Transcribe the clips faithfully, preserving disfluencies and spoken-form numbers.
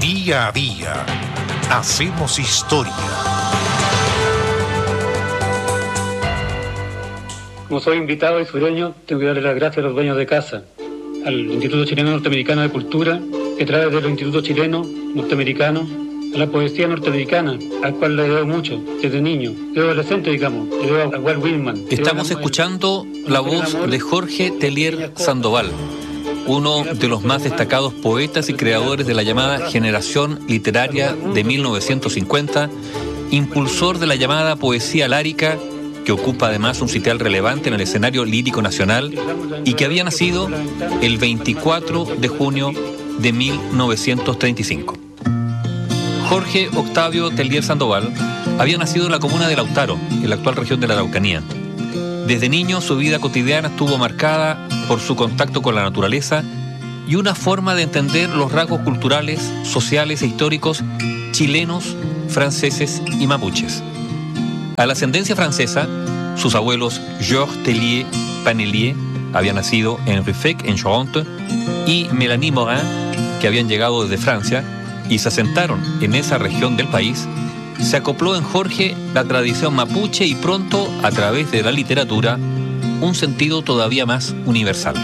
Día a día hacemos historia. Como soy invitado y sureño, tengo que darle las gracias a los dueños de casa, al Instituto Chileno Norteamericano de Cultura, que trae desde los institutos chilenos, norteamericanos, a la poesía norteamericana, al cual le debo mucho, desde niño, desde adolescente, digamos, le debo a Walt Whitman. Estamos escuchando la voz de Jorge Tellier Sandoval, uno de los más destacados poetas y creadores de la llamada generación literaria de mil novecientos cincuenta, impulsor de la llamada poesía lárica, que ocupa además un sitial relevante en el escenario lírico nacional y que había nacido el veinticuatro de junio de mil novecientos treinta y cinco. Jorge Octavio Tellier Sandoval había nacido en la comuna de Lautaro, en la actual región de la Araucanía. Desde niño su vida cotidiana estuvo marcada por su contacto con la naturaleza y una forma de entender los rasgos culturales, sociales e históricos chilenos, franceses y mapuches. A la ascendencia francesa, sus abuelos Georges Tellier Panellier habían nacido en Ruffec, en Charente, y Mélanie Morin, que habían llegado desde Francia y se asentaron en esa región del país. Se acopló en Jorge la tradición mapuche y pronto, a través de la literatura, un sentido todavía más universal.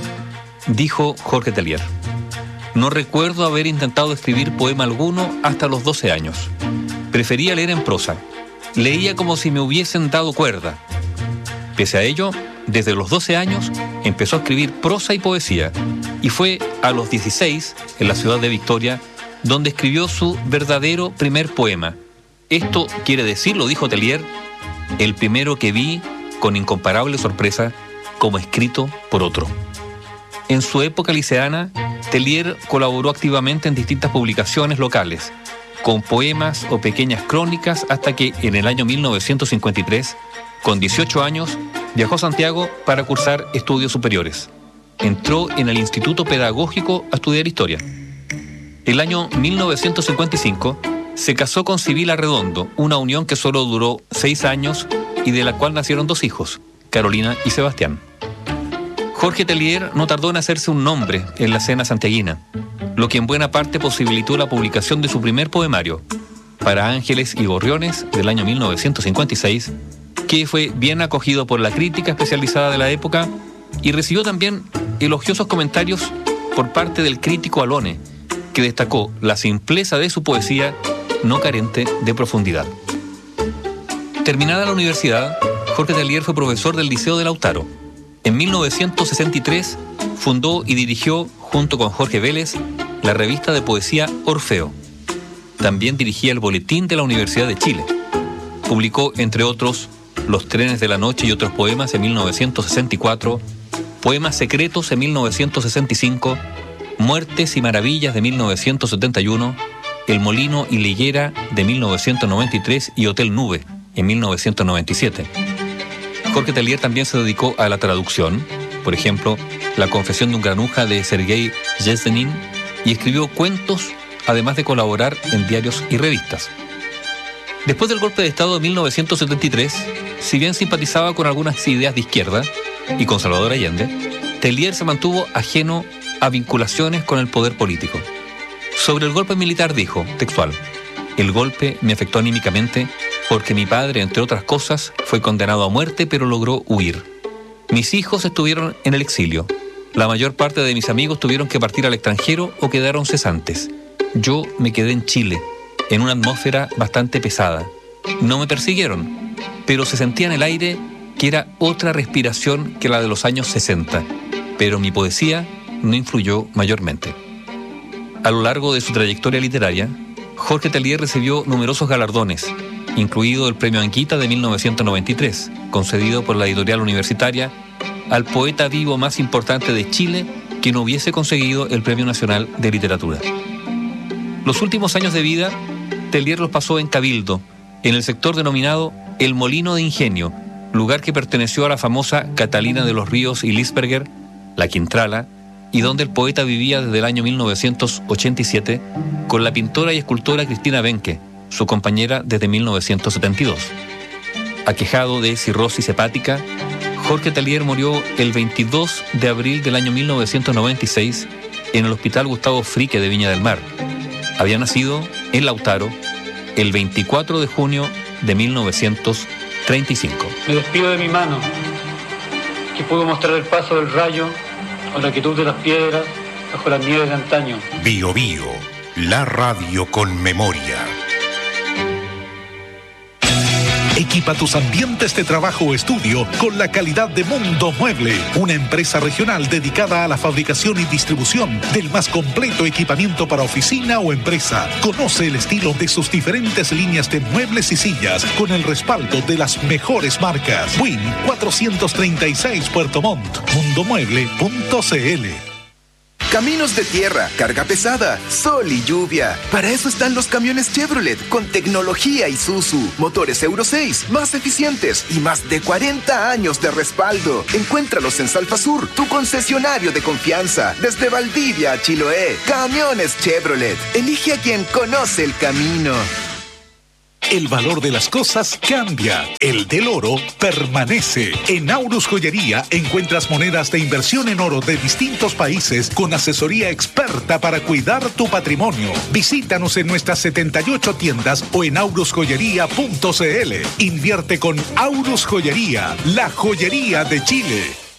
Dijo Jorge Tellier: no recuerdo haber intentado escribir poema alguno hasta los doce años. Prefería leer en prosa. Leía como si me hubiesen dado cuerda. Pese a ello, desde los doce años empezó a escribir prosa y poesía, y fue a los dieciséis, en la ciudad de Victoria, donde escribió su verdadero primer poema. Esto quiere decir, lo dijo Tellier, el primero que vi con incomparable sorpresa como escrito por otro. En su época liceana, Tellier colaboró activamente en distintas publicaciones locales, con poemas o pequeñas crónicas, hasta que en el año mil novecientos cincuenta y tres, con dieciocho años, viajó a Santiago para cursar estudios superiores. Entró en el Instituto Pedagógico a estudiar historia. El año mil novecientos cincuenta y cinco se casó con Sibila Redondo, una unión que solo duró seis años y de la cual nacieron dos hijos, Carolina y Sebastián. Jorge Tellier no tardó en hacerse un nombre en la escena santiaguina, lo que en buena parte posibilitó la publicación de su primer poemario, Para Ángeles y Gorriones, del año mil novecientos cincuenta y seis, que fue bien acogido por la crítica especializada de la época y recibió también elogiosos comentarios por parte del crítico Alone, que destacó la simpleza de su poesía, no carente de profundidad. Terminada la universidad, Jorge Tellier fue profesor del Liceo de Lautaro. En mil novecientos sesenta y tres fundó y dirigió, junto con Jorge Vélez, la revista de poesía Orfeo. También dirigía el Boletín de la Universidad de Chile. Publicó, entre otros, Los trenes de la noche y otros poemas en mil novecientos sesenta y cuatro, Poemas secretos en mil novecientos sesenta y cinco, Muertes y maravillas de mil novecientos setenta y uno, El molino y la higuera de mil novecientos noventa y tres y Hotel Nube en mil novecientos noventa y siete. Jorge Tellier también se dedicó a la traducción, por ejemplo, La confesión de un granuja de Sergei Yesenin, y escribió cuentos, además de colaborar en diarios y revistas. Después del golpe de Estado de mil novecientos setenta y tres, si bien simpatizaba con algunas ideas de izquierda y con Salvador Allende, Tellier se mantuvo ajeno a vinculaciones con el poder político. Sobre el golpe militar dijo, textual: el golpe me afectó anímicamente porque mi padre, entre otras cosas, fue condenado a muerte, pero logró huir. Mis hijos estuvieron en el exilio. La mayor parte de mis amigos tuvieron que partir al extranjero o quedaron cesantes. Yo me quedé en Chile, en una atmósfera bastante pesada. No me persiguieron, pero se sentía en el aire que era otra respiración que la de los años sesenta. Pero mi poesía no influyó mayormente. A lo largo de su trayectoria literaria, Jorge Tellier recibió numerosos galardones, incluido el Premio Anguita de mil novecientos noventa y tres, concedido por la editorial universitaria al poeta vivo más importante de Chile que no hubiese conseguido el Premio Nacional de Literatura. Los últimos años de vida, Tellier los pasó en Cabildo, en el sector denominado El Molino de Ingenio, lugar que perteneció a la famosa Catalina de los Ríos y Lisperger, la Quintrala, y donde el poeta vivía desde el año mil novecientos ochenta y siete con la pintora y escultora Cristina Benke, su compañera desde mil novecientos setenta y dos. Aquejado de cirrosis hepática, Jorge Tellier murió el veintidós de abril del año mil novecientos noventa y seis en el Hospital Gustavo Fricke de Viña del Mar. había nacido en Lautaro el veinticuatro de junio de mil novecientos treinta y cinco. Me despido de mi mano, que pudo mostrar el paso del rayo o la quietud de las piedras bajo las nieves de antaño. Bio Bio, la radio con memoria. Equipa tus ambientes de trabajo o estudio con la calidad de Mundo Mueble, una empresa regional dedicada a la fabricación y distribución del más completo equipamiento para oficina o empresa. Conoce el estilo de sus diferentes líneas de muebles y sillas con el respaldo de las mejores marcas. Win cuatrocientos treinta y seis Puerto Montt, mundomueble punto cl. Caminos de tierra, carga pesada, sol y lluvia. Para eso están los camiones Chevrolet con tecnología Isuzu, motores Euro seis, más eficientes y más de cuarenta años de respaldo. Encuéntralos en Salfasur, tu concesionario de confianza. Desde Valdivia a Chiloé, camiones Chevrolet. Elige a quien conoce el camino. El valor de las cosas cambia. El del oro permanece. En Aurus Joyería encuentras monedas de inversión en oro de distintos países con asesoría experta para cuidar tu patrimonio. Visítanos en nuestras setenta y ocho tiendas o en aurus joyería punto cl. Invierte con Aurus Joyería, la joyería de Chile.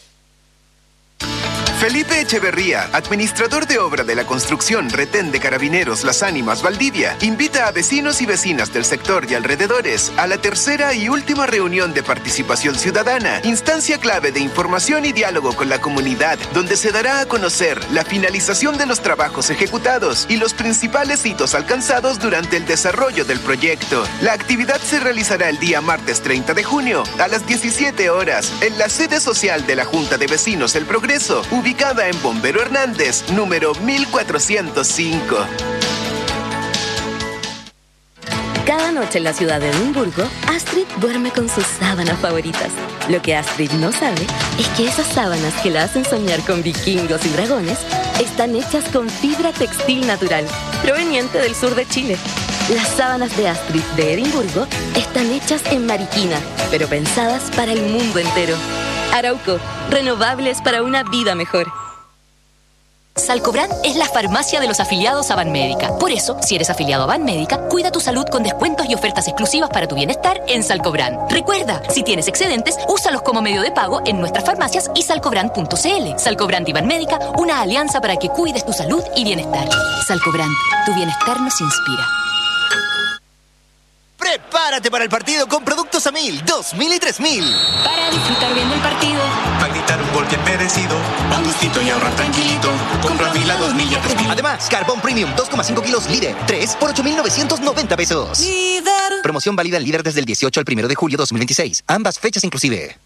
Felipe Echeverría, administrador de obra de la construcción Retén de Carabineros Las Ánimas Valdivia, invita a vecinos y vecinas del sector y alrededores a la tercera y última reunión de participación ciudadana, instancia clave de información y diálogo con la comunidad, donde se dará a conocer la finalización de los trabajos ejecutados y los principales hitos alcanzados durante el desarrollo del proyecto. La actividad se realizará el día martes treinta de junio a las diecisiete horas en la sede social de la Junta de Vecinos El Progreso, ubicada en Bombero Hernández, número mil cuatrocientos cinco. Cada noche en la ciudad de Edimburgo, Astrid duerme con sus sábanas favoritas. Lo que Astrid no sabe es que esas sábanas que la hacen soñar con vikingos y dragones están hechas con fibra textil natural, proveniente del sur de Chile. Las sábanas de Astrid de Edimburgo están hechas en Mariquina, pero pensadas para el mundo entero. Arauco, renovables para una vida mejor. Salcobran es la farmacia de los afiliados a Banmédica. Por eso, si eres afiliado a Banmédica, cuida tu salud con descuentos y ofertas exclusivas para tu bienestar en Salcobran. Recuerda, si tienes excedentes, úsalos como medio de pago en nuestras farmacias y salcobran punto cl. Salcobran y Banmédica, una alianza para que cuides tu salud y bienestar. Salcobran, tu bienestar nos inspira. Prepárate para el partido con productos a mil, dos mil y tres mil. Para disfrutar bien del partido. Para gritar un gol bien merecido. A gustito y ahorrar tranquilito. Compra mil a dos mil y a tres mil. Además, Carbón Premium dos coma cinco kilos Líder, tres por ocho mil novecientos noventa pesos. Líder. Promoción válida en Líder desde el dieciocho al primero de julio dos mil veintiséis. Ambas fechas inclusive.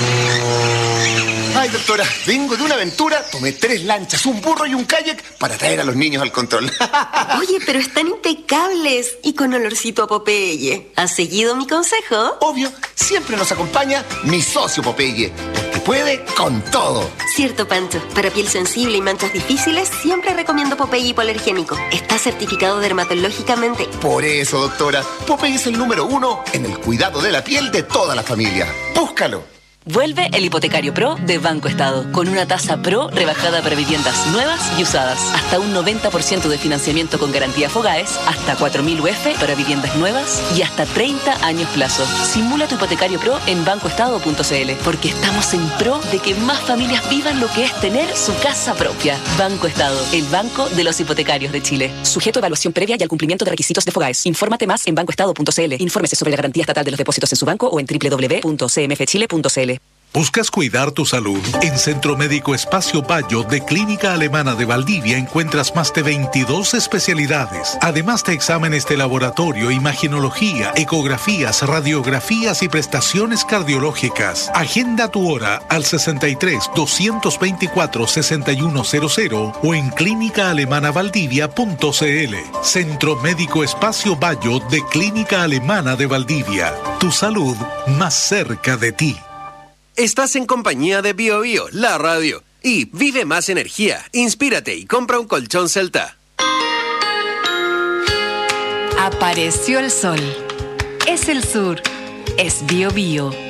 Ay, doctora, vengo de una aventura, tomé tres lanchas, un burro y un kayak para traer a los niños al control. Oye, pero están impecables y con olorcito a Popeye. ¿Has seguido mi consejo? Obvio, siempre nos acompaña mi socio Popeye, porque puede con todo. Cierto, Pancho. Para piel sensible y manchas difíciles, siempre recomiendo Popeye hipoalergénico. Está certificado dermatológicamente. Por eso, doctora, Popeye es el número uno en el cuidado de la piel de toda la familia. Búscalo. Vuelve el Hipotecario Pro de Banco Estado, con una tasa Pro rebajada para viviendas nuevas y usadas. Hasta un noventa por ciento de financiamiento con garantía Fogaes, hasta cuatro mil U F para viviendas nuevas y hasta treinta años plazo. Simula tu Hipotecario Pro en banco estado punto cl, porque estamos en pro de que más familias vivan lo que es tener su casa propia. Banco Estado, el banco de los hipotecarios de Chile. Sujeto a evaluación previa y al cumplimiento de requisitos de Fogaes. Infórmate más en banco estado punto cl. Infórmese sobre la garantía estatal de los depósitos en su banco o en doble u doble u doble u punto c m f chile punto c l. ¿Buscas cuidar tu salud? En Centro Médico Espacio Bayo de Clínica Alemana de Valdivia encuentras más de veintidós especialidades, además de exámenes de laboratorio, imaginología, ecografías, radiografías y prestaciones cardiológicas. Agenda tu hora al sesenta y tres, doscientos veinticuatro, sesenta y uno cero cero o en clínica alemana valdivia punto cl. Centro Médico Espacio Bayo de Clínica Alemana de Valdivia. Tu salud más cerca de ti. Estás en compañía de Bio Bio, la radio. Y vive más energía, inspírate y compra un colchón Celta. Apareció el sol. Es el sur. Es Bio Bio.